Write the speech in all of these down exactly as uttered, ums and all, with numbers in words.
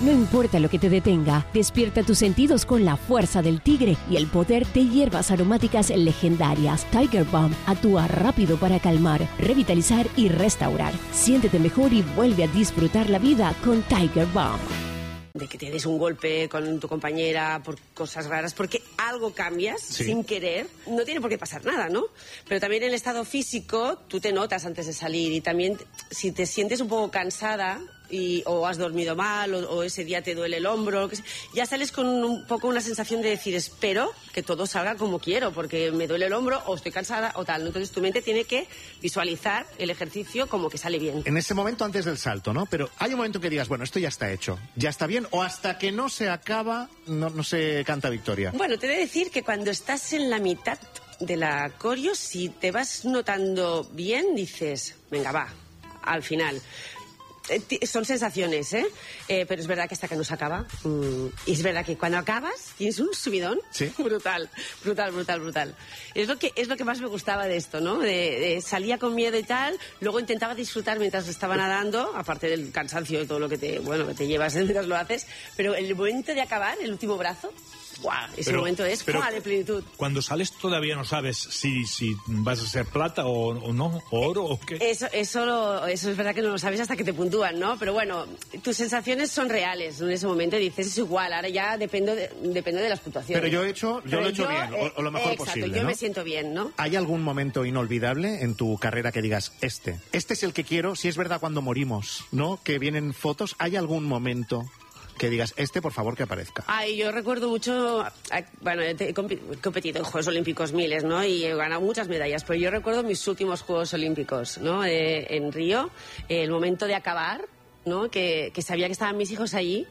No importa lo que te detenga, despierta tus sentidos con la fuerza del tigre y el poder de hierbas aromáticas legendarias. Tiger Balm actúa rápido para calmar, revitalizar y restaurar. Siéntete mejor y vuelve a disfrutar la vida con Tiger Balm. De que te des un golpe con tu compañera por cosas raras, porque algo cambias sí. sin querer, no tiene por qué pasar nada, ¿no? Pero también el estado físico, tú te notas antes de salir y también si te sientes un poco cansada y, o has dormido mal o, o ese día te duele el hombro, lo que sea, ya sales con un poco una sensación de decir espero que todo salga como quiero porque me duele el hombro o estoy cansada o tal. Entonces tu mente tiene que visualizar el ejercicio como que sale bien. En ese momento antes del salto, ¿no? Pero hay un momento que digas, bueno, esto ya está hecho, ya está bien, o hasta que no se acaba, no, no se canta victoria. Bueno, te he de decir que cuando estás en la mitad de la coreo, si te vas notando bien, dices, venga, va, al final. Son sensaciones, ¿eh? ¿eh? Pero es verdad que hasta que no se acaba. Mmm, y es verdad que cuando acabas tienes un subidón ¿sí? brutal, brutal, brutal, brutal. Es lo que es lo que más me gustaba de esto, ¿no? De, de salía con miedo y tal, luego intentaba disfrutar mientras estaba nadando, aparte del cansancio y todo lo que te, bueno, que te llevas mientras lo haces, pero el momento de acabar, el último brazo, ¡guau! Ese pero, momento es ¡guau! De plenitud. Cuando sales todavía no sabes si, si vas a ser plata o, o no, o oro o qué. Eso, eso, lo, eso es verdad que no lo sabes hasta que te puntúan, ¿no? Pero bueno, tus sensaciones son reales en ese momento. Dices, es igual, ahora ya dependo de, depende de las puntuaciones. Pero yo he hecho, yo pero lo he hecho yo, bien, o, o lo mejor eh, exacto, posible, yo ¿no? me siento bien, ¿no? ¿Hay algún momento inolvidable en tu carrera que digas, este, este es el que quiero? Si es verdad cuando morimos, ¿no? Que vienen fotos, ¿hay algún momento que digas, este, por favor, que aparezca? Ay, yo recuerdo mucho, bueno, he competido en Juegos Olímpicos miles, ¿no? Y he ganado muchas medallas, pero yo recuerdo mis últimos Juegos Olímpicos, ¿no? Eh, en Río, eh, el momento de acabar, ¿no? Que, que sabía que estaban mis hijos allí.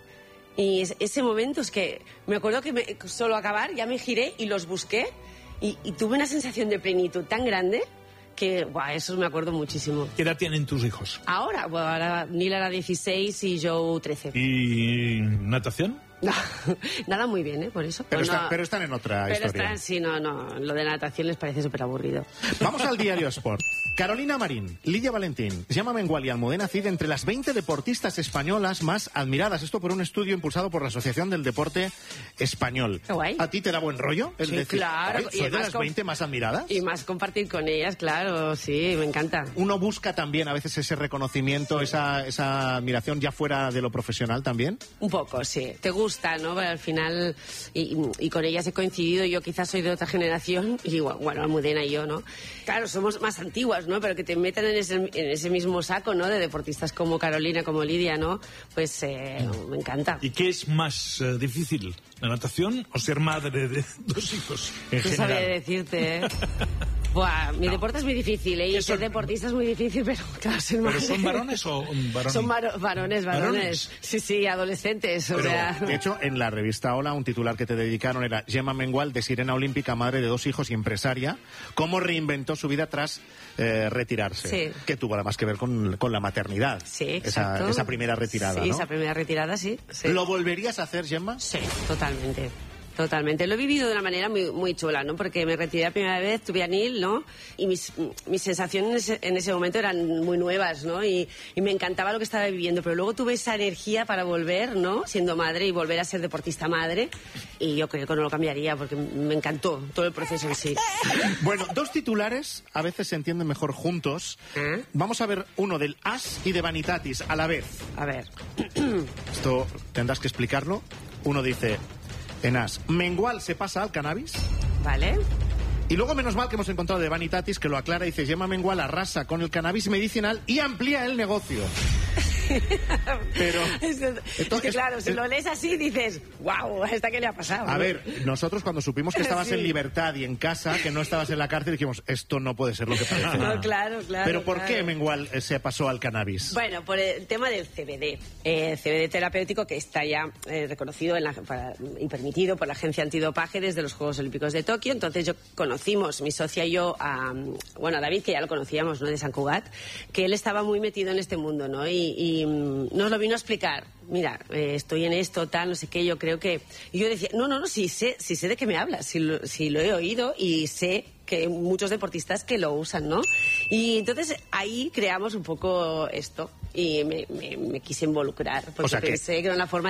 Y es, ese momento es que me acuerdo que me, solo acabar, ya me giré y los busqué y, y tuve una sensación de plenitud tan grande que, buah, eso me acuerdo muchísimo. ¿Qué edad tienen tus hijos? Ahora, bueno, ahora Neil era dieciséis y Joe trece. ¿Y natación? No, nada muy bien, ¿eh? Por eso. Pero, bueno, está, pero están en otra pero historia. Están, sí, no, no. Lo de natación les parece súper aburrido. Vamos al Diario Sport. Carolina Marín, Lidia Valentín, Gemma Mengual y Almudena Cid entre las veinte deportistas españolas más admiradas. Esto por un estudio impulsado por la Asociación del Deporte Español. Qué guay. ¿A ti te da buen rollo? El sí, decir, claro. ¿soy de las veinte más admiradas? Y más compartir con ellas, claro, sí, me encanta. Uno busca también a veces ese reconocimiento, esa, esa admiración ya fuera de lo profesional también. Un poco, sí. Te gusta, ¿no? Pero al final, y, y con ellas he coincidido, yo quizás soy de otra generación, y bueno, Almudena y yo, ¿no? Claro, somos más antiguas, ¿no? Pero que te metan en ese, en ese mismo saco, ¿no? De deportistas como Carolina, como Lidia, ¿no? Pues eh, me encanta. ¿Y qué es más uh, difícil, la natación o ser madre de dos hijos? En no general. sabría decirte, ¿eh? Buah, mi no. deporte es muy difícil, ¿eh? Y ser deportista es muy difícil, pero claro, ser madre... ¿Pero son varones o varones? Son varo, varones, varones, varones. Sí, sí, adolescentes, o pero, sea... De hecho, en la revista Hola, un titular que te dedicaron era Gemma Mengual, de sirena olímpica, madre de dos hijos y empresaria, cómo reinventó su vida tras eh, retirarse. Sí. Que tuvo además que ver con, con la maternidad. Sí, esa, esa primera retirada, Sí, ¿no? esa primera retirada, sí, sí. ¿Lo volverías a hacer, Gemma? Sí, totalmente. Totalmente. Lo he vivido de una manera muy, muy chula, ¿no? Porque me retiré la primera vez, tuve a Neil, ¿no? Y mis, mis sensaciones en ese, en ese momento eran muy nuevas, ¿no? Y, y me encantaba lo que estaba viviendo. Pero luego tuve esa energía para volver, ¿no? Siendo madre y volver a ser deportista madre. Y yo creo que no lo cambiaría porque me encantó todo el proceso en sí. Bueno, dos titulares a veces se entienden mejor juntos. ¿Eh? Vamos a ver uno del As y de Vanitatis a la vez. A ver. Esto tendrás que explicarlo. Uno dice... En As, Mengual se pasa al cannabis. Vale. Y luego, menos mal que hemos encontrado de Vanitatis, que lo aclara y dice, Gemma Mengual arrasa con el cannabis medicinal y amplía el negocio. Pero es, es esto, que es, claro, si es, lo lees así dices, wow, ¿esta qué le ha pasado? A ¿no? ver, nosotros cuando supimos que estabas sí. en libertad y en casa, que no estabas en la cárcel, dijimos, esto no puede ser lo que parece. No, claro, claro. Pero ¿por claro. qué Mengual se pasó al cannabis? Bueno, por el tema del C B D. Eh, C B D terapéutico que está ya eh, reconocido en la, para, y permitido por la Agencia Antidopaje desde los Juegos Olímpicos de Tokio. Entonces yo conocimos, mi socia y yo, a, bueno, a David, que ya lo conocíamos, ¿no? De San Cugat, que él estaba muy metido en este mundo, ¿no? Y, y nos lo vino a explicar. Mira, eh, estoy en esto, tal, no sé qué, yo creo que... Y yo decía, no, no, no, sí sé, sí sé de qué me hablas, sí lo, sí lo he oído y sé que muchos deportistas que lo usan, ¿no? Y entonces ahí creamos un poco esto y me, me, me quise involucrar, porque o sea pensé que... que era una forma